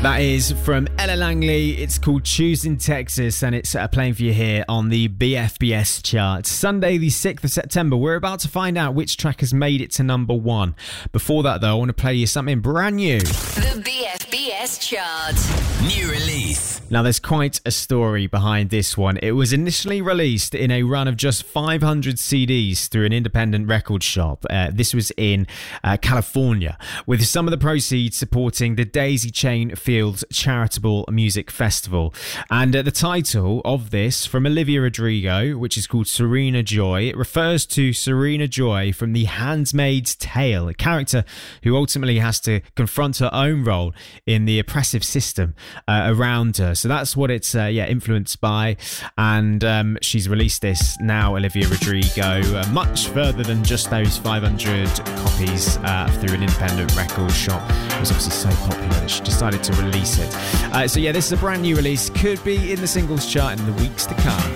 That is from Ella Langley. It's called Choosing Texas, and it's playing for you here on the BFBS chart. Sunday, the 6th of September. We're about to find out which track has made it to number one. Before that, though, I want to play you something brand new. The BFBS chart. New release. Now, there's quite a story behind this one. It was initially released in a run of just 500 CDs through an independent record shop. This was in California, with some of the proceeds supporting the Daisy Chain Fields Charitable Music Festival. And the title of this, from Olivia Rodrigo, which is called Serena Joy, it refers to Serena Joy from The Handmaid's Tale, a character who ultimately has to confront her own role in the oppressive system around her. So that's what it's influenced by, and she's released this now, Olivia Rodrigo, much further than just those 500 copies through an independent record shop. It was obviously so popular that she decided to release it. So this is a brand new release, could be in the singles chart in the weeks to come.